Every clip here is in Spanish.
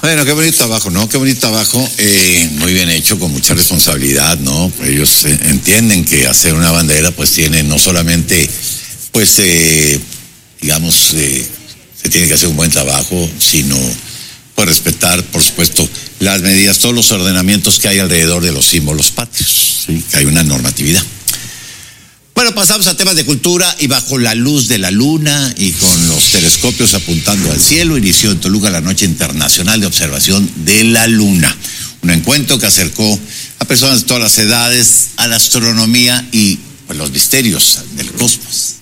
Bueno, qué bonito trabajo, ¿no? Qué bonito trabajo, muy bien hecho, con mucha responsabilidad, ¿no? Ellos entienden que hacer una bandera, pues tiene no solamente, pues, digamos, se tiene que hacer un buen trabajo, sino, pues, respetar, por supuesto, las medidas, todos los ordenamientos que hay alrededor de los símbolos patrios, ¿sí? Que hay una normatividad. Bueno, pasamos a temas de cultura y bajo la luz de la luna y con los telescopios apuntando al cielo, inició en Toluca la Noche Internacional de Observación de la Luna. Un encuentro que acercó a personas de todas las edades a la astronomía y pues, los misterios del cosmos.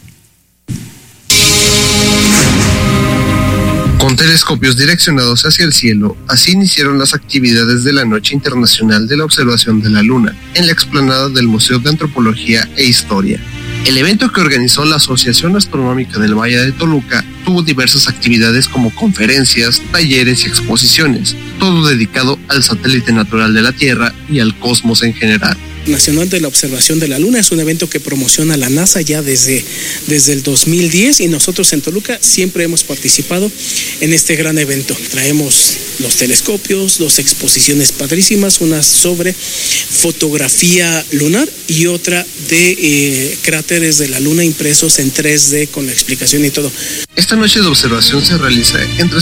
Con telescopios direccionados hacia el cielo, así iniciaron las actividades de la Noche Internacional de la Observación de la Luna, en la explanada del Museo de Antropología e Historia. El evento que organizó la Asociación Astronómica del Valle de Toluca tuvo diversas actividades como conferencias, talleres y exposiciones, todo dedicado al satélite natural de la Tierra y al cosmos en general. Nacional de la Observación de la Luna es un evento que promociona la NASA ya desde el 2010 y nosotros en Toluca siempre hemos participado en este gran evento. Traemos los telescopios, dos exposiciones padrísimas, una sobre fotografía lunar y otra de cráteres de la Luna impresos en 3D con la explicación y todo. Esta noche de observación se realiza entre